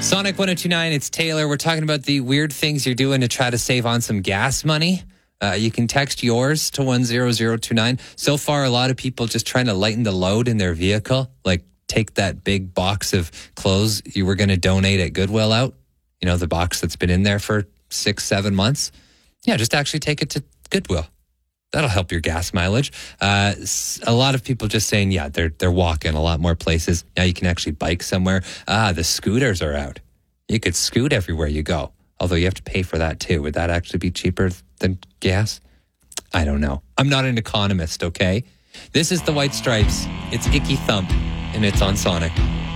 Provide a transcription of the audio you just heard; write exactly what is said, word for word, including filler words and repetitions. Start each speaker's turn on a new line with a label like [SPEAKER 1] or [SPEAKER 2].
[SPEAKER 1] Sonic one oh two point nine, it's Taylor. We're talking about the weird things you're doing to try to save on some gas money. Uh, you can text yours to one zero zero two nine. So far, a lot of people just trying to lighten the load in their vehicle, like take that big box of clothes you were going to donate at Goodwill out. You know, the box that's been in there for six, seven months. Yeah, just actually take it to Goodwill. That'll help your gas mileage. Uh, a lot of people just saying, yeah, they're they're walking a lot more places. Now you can actually bike somewhere. Ah, the scooters are out. You could scoot everywhere you go. Although you have to pay for that too. Would that actually be cheaper than gas? I don't know. I'm not an economist, okay? This is the White Stripes. It's Icky Thump, and it's on Sonic.